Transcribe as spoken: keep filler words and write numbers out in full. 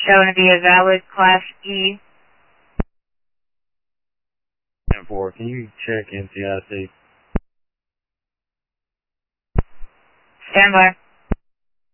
Showing to be a valid Class E. ten four, can you check N C I C? Stand by.